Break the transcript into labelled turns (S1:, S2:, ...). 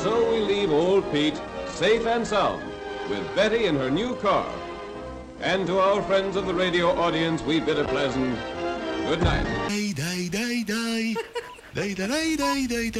S1: So we leave old Pete safe and sound with Betty in her new car. And to our friends of the radio audience, we bid a pleasant good night.